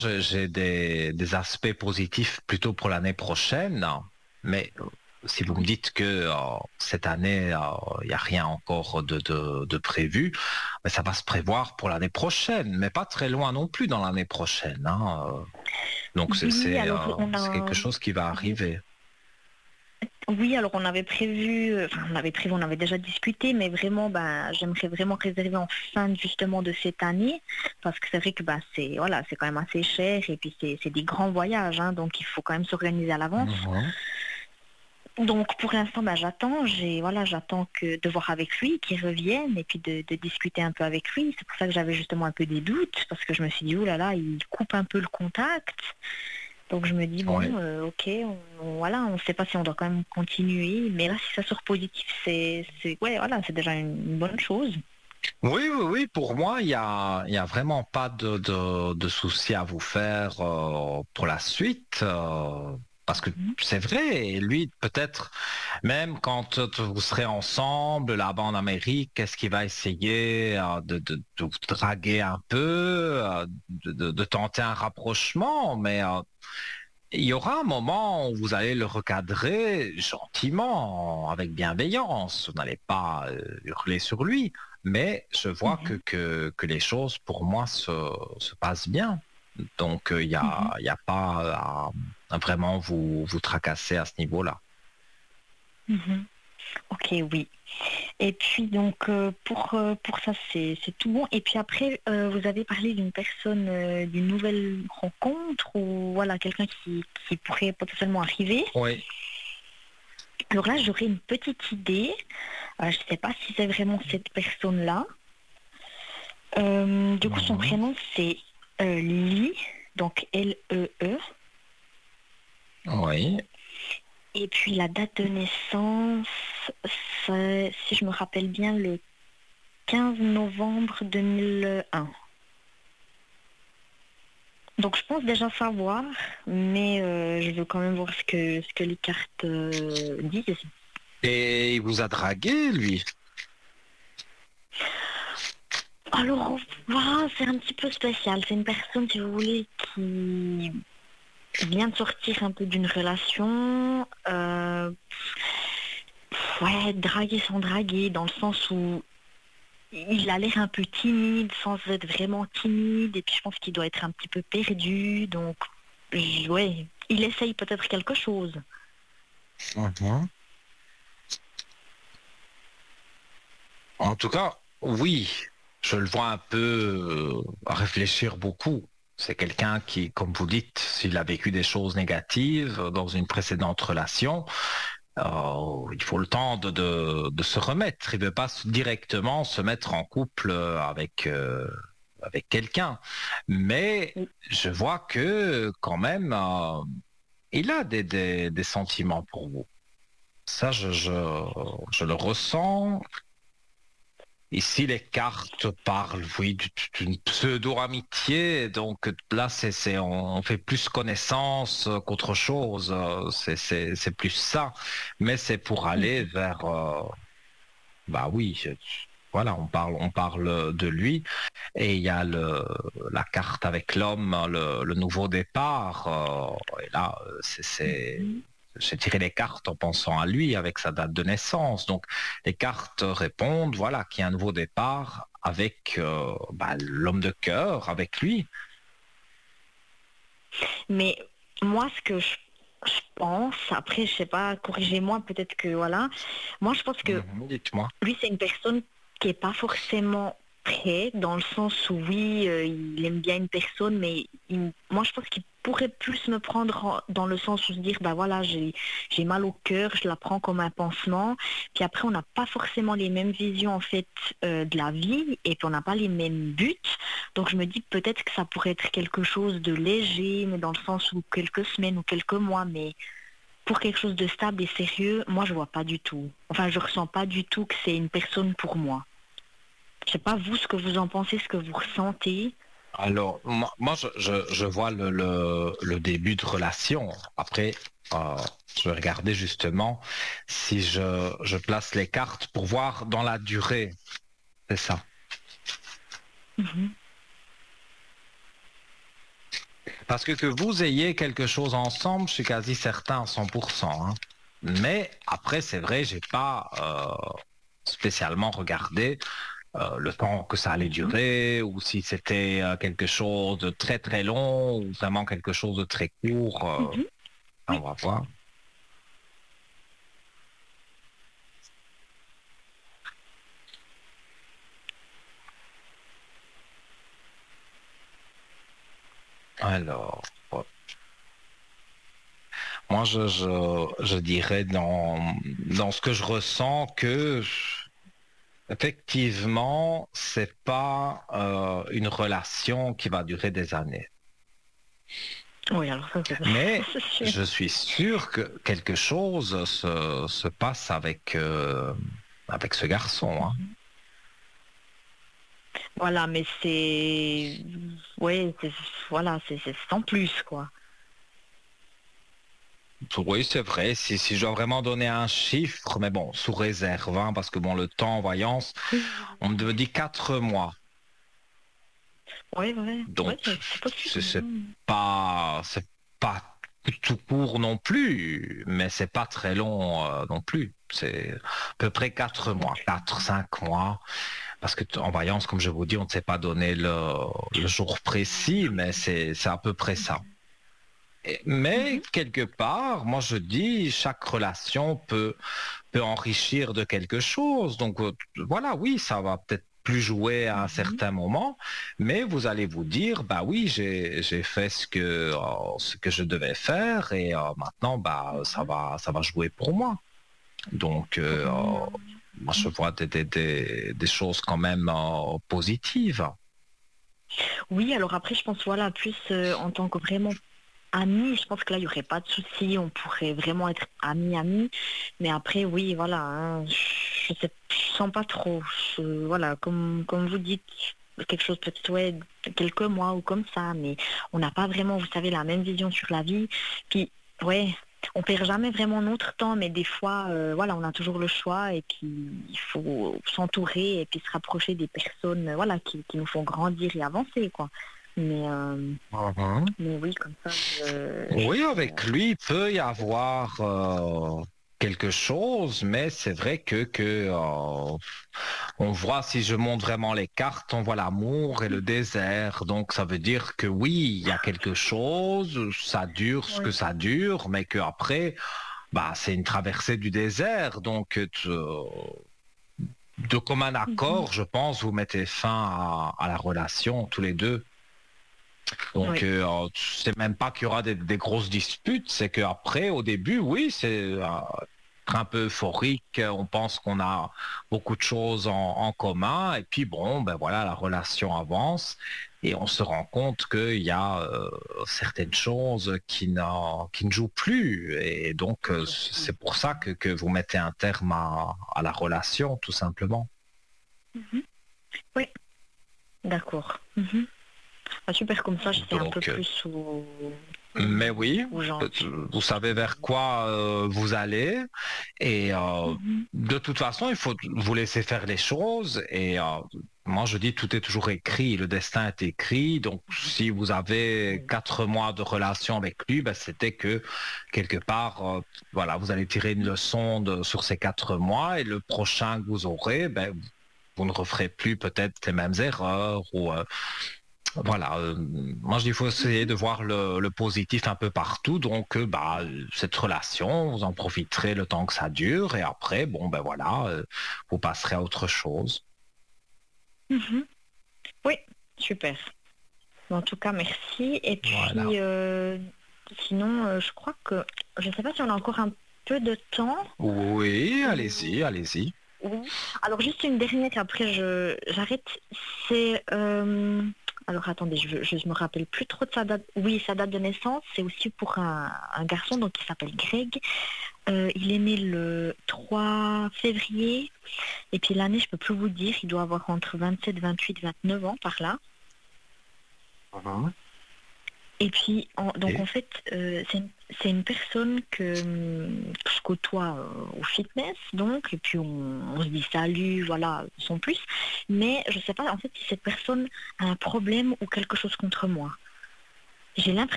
j'ai des aspects positifs plutôt pour l'année prochaine, mais si vous me dites que cette année, il n'y a rien encore de prévu, mais ça va se prévoir pour l'année prochaine, mais pas très loin non plus dans l'année prochaine, hein. Donc Oui, alors c'est quelque chose qui va arriver. oui, alors on avait déjà discuté, mais vraiment, j'aimerais vraiment réserver en fin justement de cette année, parce que c'est vrai que voilà, c'est quand même assez cher, et puis c'est des grands voyages, hein, donc il faut quand même s'organiser à l'avance. Mhm. Donc pour l'instant, j'attends que de voir avec lui, qu'il revienne, et puis de discuter un peu avec lui. C'est pour ça que j'avais justement un peu des doutes, parce que je me suis dit, oh là là, il coupe un peu le contact. Donc je me dis, bon, Ouais. ok, voilà, on ne sait pas si on doit quand même continuer, mais là, si ça sort positif, ouais, voilà, c'est déjà une bonne chose. Oui, oui, oui, pour moi, il y a vraiment pas de souci à vous faire pour la suite. Parce que Mhm. c'est vrai, et lui, peut-être, même quand vous serez ensemble là-bas en Amérique, qu'est-ce qu'il va essayer de vous draguer un peu, de tenter un rapprochement, mais il y aura un moment où vous allez le recadrer gentiment, avec bienveillance. Vous n'allez pas hurler sur lui, mais je vois Mhm. que les choses pour moi se passent bien. Donc Mhm. il y a pas à vraiment vous tracasser à ce niveau-là. Mhm. Ok, oui. Et puis donc pour ça c'est tout bon. Et puis après vous avez parlé d'une personne, d'une nouvelle rencontre ou voilà quelqu'un qui pourrait potentiellement arriver. Oui. Alors là j'aurais une petite idée. Je ne sais pas si c'est vraiment cette personne-là. Du coup son Mhm. prénom c'est Lee, donc Lee. Oui. Et puis la date de naissance, c'est, si je me rappelle bien, le 15 novembre 2001. Donc je pense déjà savoir, mais je veux quand même voir ce que les cartes disent. Et il vous a dragué, lui? Alors voilà, c'est un petit peu spécial. C'est une personne, si vous voulez, qui vient de sortir un peu d'une relation. Ouais, draguer sans draguer, dans le sens où il a l'air un peu timide sans être vraiment timide. Et puis je pense qu'il doit être un petit peu perdu. Donc, ouais, il essaye peut-être quelque chose. Mhm. En tout cas, oui, je le vois un peu réfléchir beaucoup. C'est quelqu'un qui, comme vous dites, s'il a vécu des choses négatives dans une précédente relation, il faut le temps de se remettre. Il ne veut pas directement se mettre en couple avec quelqu'un. Mais je vois que quand même, il a des sentiments pour vous. Ça, je le ressens. Ici, les cartes parlent, oui, d'une pseudo-amitié. Donc là, on fait plus connaissance qu'autre chose. C'est plus ça. Mais c'est pour aller vers, bah oui, voilà, on parle de lui. Et il y a la carte avec l'homme, le nouveau départ. Et là, Mhm. j'ai tiré les cartes en pensant à lui avec sa date de naissance. Donc, les cartes répondent, voilà, qu'il y a un nouveau départ avec l'homme de cœur, avec lui. Mais moi, je pense, après, je sais pas, corrigez-moi, peut-être que voilà. Moi, je pense que Mhm, dites-moi. lui, c'est une personne qui est pas forcément prête, dans le sens où oui, il aime bien une personne, mais moi, je pense qu'il pourrait plus me prendre dans le sens où se dire, bah voilà, j'ai mal au cœur, je la prends comme un pansement. Puis après, on n'a pas forcément les mêmes visions en fait de la vie, et puis on n'a pas les mêmes buts. Donc je me dis peut-être que ça pourrait être quelque chose de léger, mais dans le sens où quelques semaines ou quelques mois, mais pour quelque chose de stable et sérieux, moi je vois pas du tout. Enfin, je ressens pas du tout que c'est une personne pour moi. Je sais pas vous ce que vous en pensez, ce que vous ressentez. Alors, moi je vois le début de relation. Après, euh, je vais regarder justement si je place les cartes pour voir dans la durée. C'est ça. Mhm. Parce que vous ayez quelque chose ensemble, je suis quasi certain à 100%. Hein. Mais après, c'est vrai, j'ai pas spécialement regardé le temps que ça allait Mhm. durer, ou si c'était quelque chose de très très long, ou vraiment quelque chose de très court. Mhm. On Oui. va voir. Alors, moi, je dirais dans ce que je ressens que effectivement, c'est pas une relation qui va durer des années. Oui, alors ça, c'est Mais c'est sûr. je suis sûr que quelque chose se passe avec ce garçon. Hein. Mhm. Voilà, mais ouais, voilà, c'est sans plus, quoi. Oui, c'est vrai. Si je dois vraiment donner un chiffre, mais bon, sous réserve, hein, parce que bon, le temps en voyance, Oui, on me dit 4 mois. ouais, ouais, ouais, Donc, c'est possible. Mhm. c'est pas tout court non plus, mais c'est pas très long non plus. C'est à peu près 4 mois, 4, 5 mois. Parce que en voyance, comme je vous dis, on ne sait pas donner le jour précis, mais c'est à peu près ça. Mais Mhm. quelque part, moi je dis, chaque relation peut enrichir de quelque chose. Donc voilà, oui, ça va peut-être plus jouer à un Mhm. certain moment, mais vous allez vous dire, bah oui, j'ai fait ce que je devais faire et maintenant, bah Mhm. ça va jouer pour moi. Donc Mhm. moi je vois des choses quand même positives. Oui, alors après, je pense, voilà, plus en tant que vraiment ami, je pense que là, il n'y aurait pas de souci, on pourrait vraiment être ami. Mais après, oui, voilà, hein, je sens pas trop. Voilà, comme vous dites, quelque chose peut-être, ouais, quelques mois ou comme ça, mais on n'a pas vraiment, vous savez, la même vision sur la vie. Puis, ouais, on perd jamais vraiment notre temps, mais des fois, voilà, on a toujours le choix et puis il faut s'entourer et puis se rapprocher des personnes, voilà, qui nous font grandir et avancer, quoi. Mais, euh, Mhm. mais oui, comme ça, Oui, avec lui, il peut y avoir quelque chose, mais c'est vrai que on voit, si je montre vraiment les cartes, on voit l'amour et le désert. Donc ça veut dire que oui, il y a quelque chose, ça dure ce que oui. ça dure, mais qu'après, bah, c'est une traversée du désert. Donc de commun Mhm. accord, je pense, vous mettez fin à la relation tous les deux. Donc, Oui. c'est même pas qu'il y aura des grosses disputes, c'est qu'après, au début, oui, c'est un peu euphorique, on pense qu'on a beaucoup de choses en commun, et puis bon, ben voilà, la relation avance, et on se rend compte qu'il y a certaines choses qui ne jouent plus, et donc c'est pour ça que vous mettez un terme à la relation, tout simplement. Mhm. Oui, d'accord. Mhm. Ah, super, comme ça, je sais un peu Donc, plus mais oui, où j'en suis. vous savez vers quoi vous allez et Mhm. de toute façon, il faut vous laisser faire les choses et moi je dis tout est toujours écrit, le destin est écrit. Donc si vous avez Oui. 4 mois de relation avec lui, ben, c'était que quelque part, voilà, vous allez tirer une leçon sur ces 4 mois et le prochain que vous aurez, ben, vous ne referez plus peut-être les mêmes erreurs ou voilà, moi je dis il faut essayer Mhm. de voir le positif un peu partout. Donc, bah, cette relation, vous en profiterez le temps que ça dure, et après, bon, ben voilà, vous passerez à autre chose. Mhm. Oui, super. En tout cas, merci. Et Voilà. puis, sinon, je crois que, je ne sais pas si on a encore un peu de temps. Oui, allez-y, Ou... allez-y. Oui. Alors, juste une dernière, après, j'arrête. C'est... Alors, attendez, je me rappelle plus trop de sa date. Oui, sa date de naissance, c'est aussi pour un garçon, donc il s'appelle Greg. Il est né le 3 février. Et puis l'année, je peux plus vous dire, il doit avoir entre 27, 28, 29 ans par là. Mhm. Et puis, donc en Et fait, c'est une personne que je côtoie au fitness, donc, et puis on se dit salut, voilà, sans plus. Mais je sais pas, en fait, si cette personne a un problème ou quelque chose contre moi. J'ai l'impression